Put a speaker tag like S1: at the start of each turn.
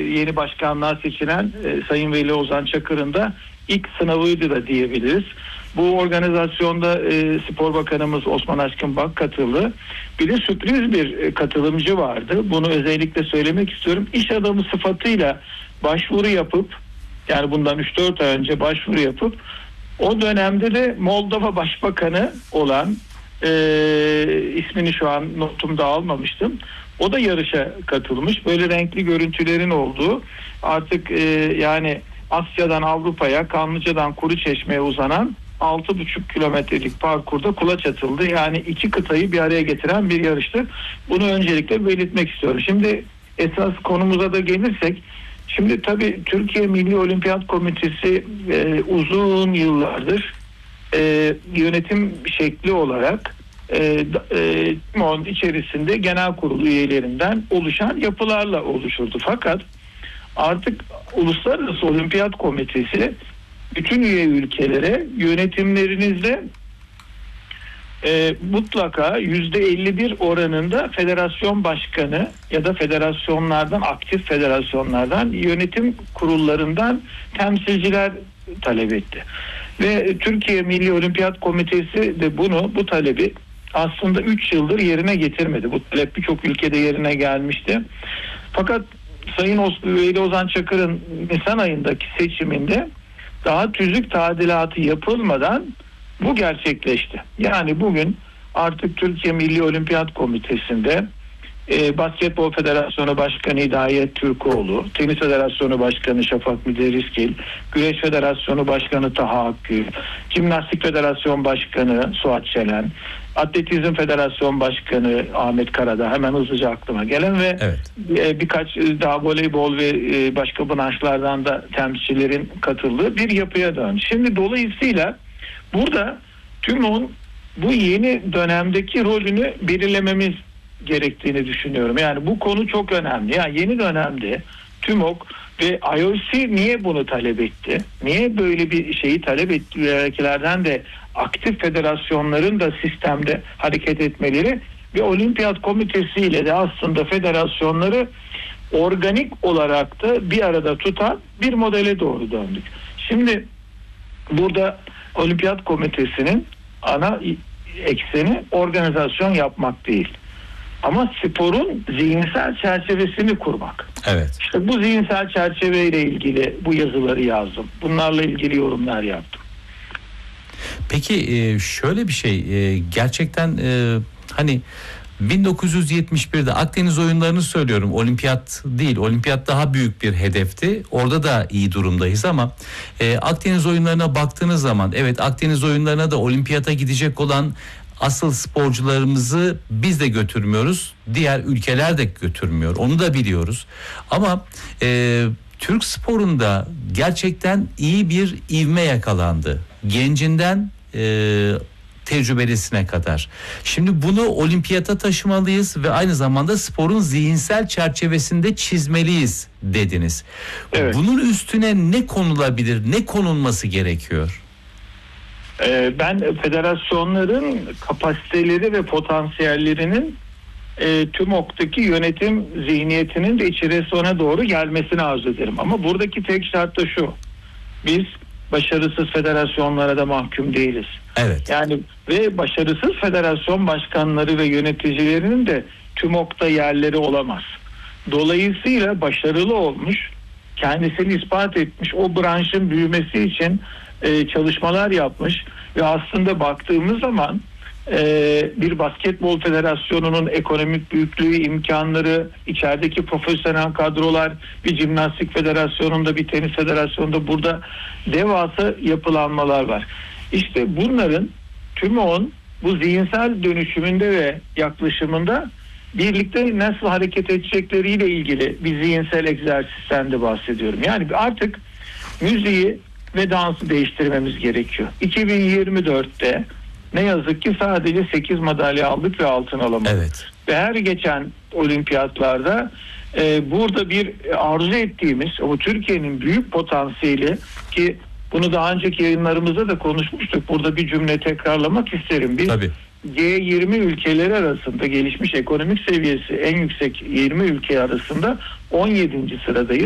S1: yeni başkanlığa seçilen Sayın Veli Ozan Çakır'ın da ilk sınavıydı da diyebiliriz. Bu organizasyonda Spor Bakanımız Osman Aşkın Bak katıldı. Bir de sürpriz bir katılımcı vardı. Bunu özellikle söylemek istiyorum. İş adamı sıfatıyla başvuru yapıp, yani bundan 3-4 ay önce başvuru yapıp, o dönemde de Moldova Başbakanı olan, ismini şu an notumda almamıştım, o da yarışa katılmış. Böyle renkli görüntülerin olduğu, artık yani Asya'dan Avrupa'ya, Kanlıca'dan Kuruçeşme'ye uzanan 6,5 kilometrelik parkurda kulaç atıldı. Yani iki kıtayı bir araya getiren bir yarıştı. Bunu öncelikle belirtmek istiyorum. Şimdi esas konumuza da gelirsek, şimdi tabii Türkiye Milli Olimpiyat Komitesi uzun yıllardır yönetim şekli olarak TÜMO'nun içerisinde genel kurulu üyelerinden oluşan yapılarla oluşurdu. Fakat artık Uluslararası Olimpiyat Komitesi bütün üye ülkelere yönetimlerinizde mutlaka %51 oranında federasyon başkanı ya da federasyonlardan, aktif federasyonlardan, yönetim kurullarından temsilciler talep etti. Ve Türkiye Milli Olimpiyat Komitesi de bu talebi aslında 3 yıldır yerine getirmedi. Bu talep birçok ülkede yerine gelmişti. Fakat Sayın Veli Ozan Çakır'ın Nisan ayındaki seçiminde daha tüzük tadilatı yapılmadan bu gerçekleşti. Yani bugün artık Türkiye Milli Olimpiyat Komitesi'nde Basketbol Federasyonu Başkanı Hidayet Türkoğlu, Tenis Federasyonu Başkanı Şafak Müderrisgil, Güreş Federasyonu Başkanı Taha Akgül, Jimnastik Federasyon Başkanı Suat Şelen, Atletizm Federasyon Başkanı Ahmet Karadağ, hemen hızlıca aklıma gelen ve birkaç daha voleybol ve başka branşlardan da temsilcilerin katıldığı bir yapıya döndü. Şimdi dolayısıyla burada TÜMO'nun bu yeni dönemdeki rolünü belirlememiz gerektiğini düşünüyorum. Yani bu konu çok önemli. Yani yeni dönemde TÜMOK ve IOC niye bunu talep etti? Niye böyle bir şeyi talep ettilerden de aktif federasyonların da sistemde hareket etmeleri ve Olimpiyat Komitesi ile de aslında federasyonları organik olarak da bir arada tutan bir modele doğru döndük. Şimdi burada Olimpiyat Komitesi'nin ana ekseni organizasyon yapmak değil. Ama sporun zihinsel çerçevesini kurmak.
S2: Evet.
S1: İşte bu zihinsel çerçeveyle ilgili bu yazıları yazdım. Bunlarla ilgili yorumlar yaptım.
S2: Peki şöyle bir şey, gerçekten hani 1971'de Akdeniz oyunlarını söylüyorum, olimpiyat değil, olimpiyat daha büyük bir hedefti, orada da iyi durumdayız ama Akdeniz oyunlarına baktığınız zaman, evet, Akdeniz oyunlarına da olimpiyata gidecek olan asıl sporcularımızı biz de götürmüyoruz, diğer ülkeler de götürmüyor, onu da biliyoruz ama Türk sporunda gerçekten iyi bir ivme yakalandı, gencinden tecrübelisine kadar. Şimdi bunu olimpiyata taşımalıyız ve aynı zamanda sporun zihinsel çerçevesinde çizmeliyiz dediniz. Evet. Bunun üstüne ne konulabilir, ne konulması gerekiyor?
S1: Ben federasyonların kapasiteleri ve potansiyellerinin TÜMOK'taki yönetim zihniyetinin de içerisine doğru gelmesini arzu ederim. Ama buradaki tek şart da şu: biz başarısız federasyonlara da mahkum değiliz.
S2: Evet.
S1: Yani ve başarısız federasyon başkanları ve yöneticilerinin de TÜMOK'ta yerleri olamaz. Dolayısıyla başarılı olmuş, kendisini ispat etmiş, o branşın büyümesi için çalışmalar yapmış ve aslında baktığımız zaman bir basketbol federasyonunun ekonomik büyüklüğü, imkanları, içerideki profesyonel kadrolar, bir jimnastik federasyonunda, bir tenis federasyonunda burada devasa yapılanmalar var. İşte bunların TÜMOK'un bu zihinsel dönüşümünde ve yaklaşımında birlikte nasıl hareket edecekleriyle ilgili bir zihinsel egzersizden de bahsediyorum. Yani artık müziği ve dansı değiştirmemiz gerekiyor. 2024'te ne yazık ki sadece 8 madalya aldık ve altın alamadık.
S2: Evet.
S1: Ve her geçen olimpiyatlarda burada bir arzu ettiğimiz o Türkiye'nin büyük potansiyeli, ki bunu daha önceki yayınlarımızda da konuşmuştuk. Burada bir cümle tekrarlamak isterim. Biz
S2: Tabii.
S1: G20 ülkeleri arasında gelişmiş ekonomik seviyesi en yüksek 20 ülke arasında 17. sıradayız.